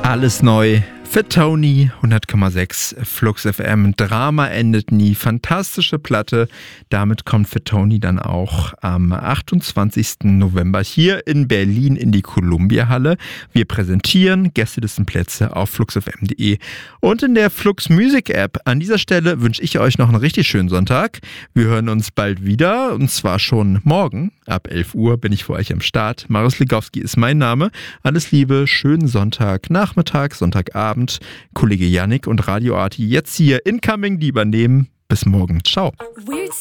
Alles neu für Tony, 100,6 Flux FM. Drama endet nie. Fantastische Platte. Damit kommt für Tony dann auch am 28. November hier in Berlin in die Columbia-Halle. Wir präsentieren Gästelistenplätze auf fluxfm.de und in der Flux Music App. An dieser Stelle wünsche ich euch noch einen richtig schönen Sonntag. Wir hören uns bald wieder und zwar schon morgen. Ab 11 Uhr bin ich für euch am Start. Marius Ligowski ist mein Name. Alles Liebe, schönen Sonntagnachmittag, Sonntagabend. Kollege Yannick und Radio Arti jetzt hier incoming, die übernehmen. Bis morgen. Ciao.